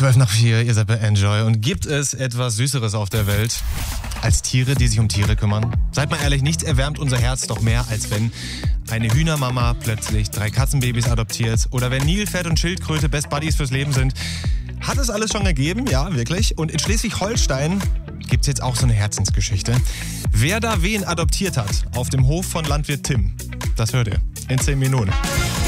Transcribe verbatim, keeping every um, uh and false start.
zwölf nach vier, ihr seid bei Enjoy. Und gibt es etwas Süßeres auf der Welt als Tiere, die sich um Tiere kümmern? Seid mal ehrlich, nichts erwärmt unser Herz doch mehr, als wenn eine Hühnermama plötzlich drei Katzenbabys adoptiert oder wenn Nilpferd und Schildkröte Best Buddies fürs Leben sind. Hat es alles schon gegeben? Ja, wirklich. Und in Schleswig-Holstein gibt es jetzt auch so eine Herzensgeschichte. Wer da wen adoptiert hat auf dem Hof von Landwirt Tim, das hört ihr in zehn Minuten.